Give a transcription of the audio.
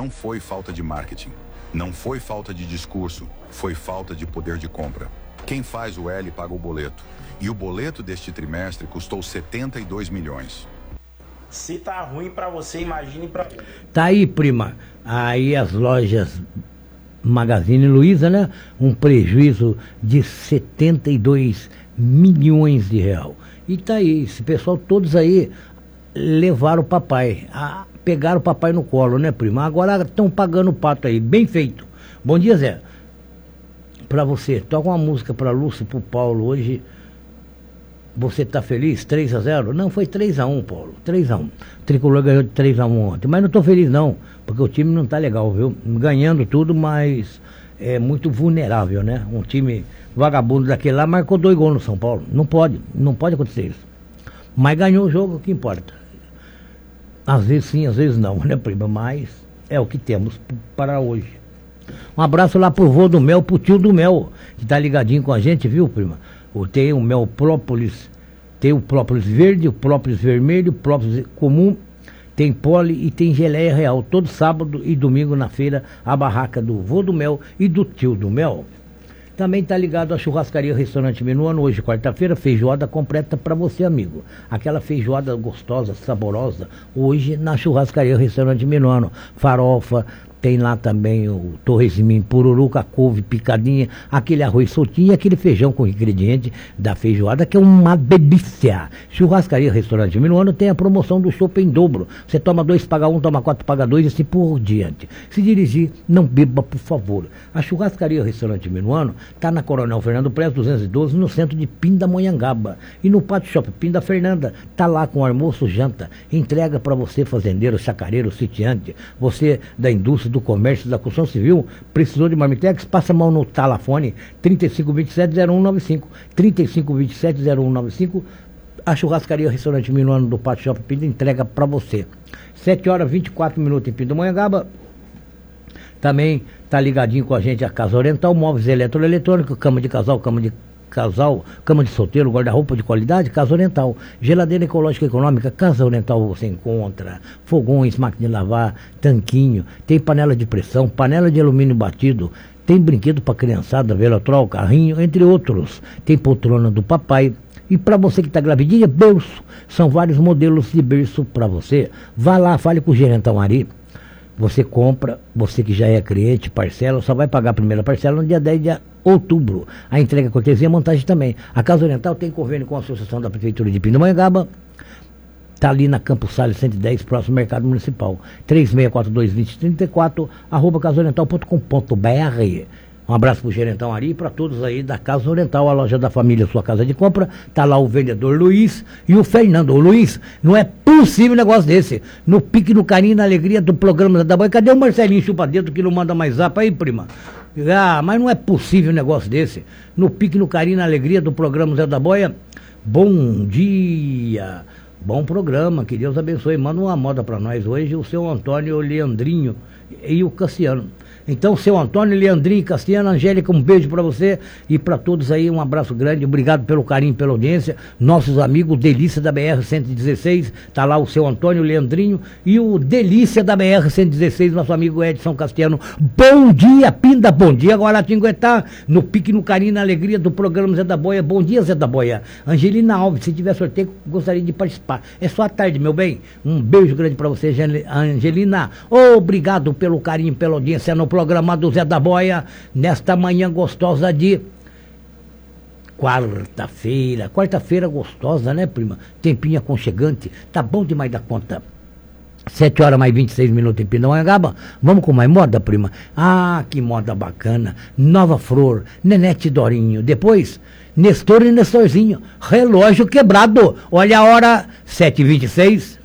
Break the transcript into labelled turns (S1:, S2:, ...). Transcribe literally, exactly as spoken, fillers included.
S1: Não foi falta de marketing, não foi falta de discurso, foi falta de poder de compra. Quem faz o L paga o boleto. E o boleto deste trimestre custou setenta e dois milhões.
S2: Se tá ruim pra você, imagine pra...
S3: Tá aí, prima. Aí as lojas Magazine Luiza, né? Um prejuízo de setenta e dois milhões de real. E tá aí, esse pessoal todos aí levaram o papai, a, pegaram o papai no colo, né, prima? Agora estão pagando o pato aí, bem feito. Bom dia, Zé. Pra você, toca uma música pra Lúcia, pro Paulo hoje. Você tá feliz? três a zero? Não, foi três a um, Paulo. três a um. O Tricolor ganhou de três a um ontem. Mas não tô feliz, não, porque o time não tá legal, viu? Ganhando tudo, mas é muito vulnerável, né? Um time vagabundo daquele lá marcou dois gols no São Paulo. Não pode, não pode acontecer isso. Mas ganhou o jogo, o que importa. Às vezes sim, às vezes não, né, prima? Mas é o que temos para hoje. Um abraço lá pro vô do Mel, pro tio do Mel, que tá ligadinho com a gente, viu, prima? Tem o Mel Própolis, tem o Própolis verde, o Própolis vermelho, o Própolis comum, tem pole e tem geleia real. Todo sábado e domingo na feira, a barraca do vô do Mel e do tio do Mel. Também está ligado à churrascaria Restaurante Minuano, hoje quarta-feira, feijoada completa para você, amigo. Aquela feijoada gostosa, saborosa, hoje na churrascaria Restaurante Minuano. Farofa, tem lá também o torresmin, pururuca, couve, picadinha, aquele arroz soltinho e aquele feijão com ingrediente da feijoada, que é uma delícia. Churrascaria Restaurante Minuano tem a promoção do chopp em dobro. Você toma dois, paga um, toma quatro, paga dois e assim por diante. Se dirigir, não beba, por favor. A Churrascaria Restaurante Minuano está na Coronel Fernando Prez, duzentos e doze, no centro de Pindamonhangaba. E no Pátio Shopping Pinda Fernanda, está lá com almoço, janta, entrega para você, fazendeiro, chacareiro, sitiante, você da indústria, do comércio, da construção civil, precisou de Marmitex, passa a mão no telefone trinta e cinco, vinte e sete, zero um nove cinco, trinta e cinco, vinte e sete, zero um nove cinco. A Churrascaria Restaurante Minuano do Pátio Shopping Pinda entrega para você. sete horas e vinte e quatro minutos em Pindamonhangaba. Também tá ligadinho com a gente a Casa Oriental, móveis eletroeletrônicos, cama de casal, cama de casal, cama de solteiro, guarda-roupa de qualidade, Casa Oriental. Geladeira ecológica econômica, Casa Oriental você encontra. Fogões, máquina de lavar, tanquinho, tem panela de pressão, panela de alumínio batido, tem brinquedo para criançada, velotrol, carrinho, entre outros. Tem poltrona do papai. E para você que está gravidinha, berço. São vários modelos de berço para você. Vá lá, fale com o Gerentão Ari. Você compra, você que já é cliente, parcela, só vai pagar a primeira parcela no dia dez de outubro. A entrega, cortesia e montagem também. A Casa Oriental tem convênio com a Associação da Prefeitura de Pindamonhangaba. Está ali na Campos Salles cento e dez, próximo ao Mercado Municipal. três seis quatro dois, dois zero três quatro, arroba casaoriental ponto com ponto br. Um abraço para o Gerentão Ari e para todos aí da Casa Oriental, a loja da família, sua casa de compra. Tá lá o vendedor Luiz e o Fernando. Ô Luiz, não é possível um negócio desse. No pique, no carinho, na alegria do programa da Boia. Cadê o Marcelinho Chupa-Dedo que não manda mais zap aí, prima? Ah, mas não é possível um negócio desse. No pique, no carinho, na alegria do programa Zé da Boia. Bom dia. Bom programa, que Deus abençoe. Manda uma moda para nós hoje, o seu Antônio, o Leandrinho e o Cassiano. Então, seu Antônio, Leandrinho, Castiano, Angélica, um beijo para você e para todos aí, um abraço grande, obrigado pelo carinho, pela audiência, nossos amigos Delícia da B R cento e dezesseis, tá lá o seu Antônio, Leandrinho e o Delícia da B R cento e dezesseis, nosso amigo Edson Castiano. Bom dia, Pinda, bom dia, Guaratinguetá, no pique, no carinho, na alegria do programa Zé da Boia. Bom dia, Zé da Boia. Angelina Alves, se tiver sorteio, gostaria de participar. É só à tarde, meu bem. Um beijo grande para você, Angelina. Obrigado pelo carinho, pela audiência no programa do Zé da Boia, nesta manhã gostosa de quarta-feira. Quarta-feira gostosa, né, prima? Tempinho aconchegante. Tá bom demais da conta. sete horas mais vinte e seis minutos em Pindamonhangaba. Vamos com mais moda, prima? Ah, que moda bacana. Nova Flor, Nenete Dorinho. Depois, Nestor e Nestorzinho. Relógio quebrado. Olha a hora, sete e vinte e seis.